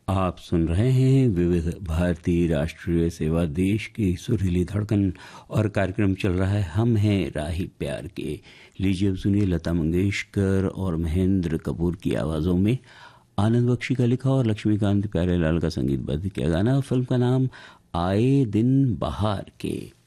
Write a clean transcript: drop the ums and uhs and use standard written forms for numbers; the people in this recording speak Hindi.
आप सुन रहे हैं विविध भारती राष्ट्रीय सेवा, देश की सुरीली धड़कन, और कार्यक्रम चल रहा है हम हैं राही प्यार के। लीजिए अब सुनिए लता मंगेशकर और महेंद्र कपूर की आवाजों में आनंद बख्शी का लिखा और लक्ष्मीकांत प्यारेलाल का संगीतबद्ध किया गाना। फिल्म का नाम आए दिन बहार के।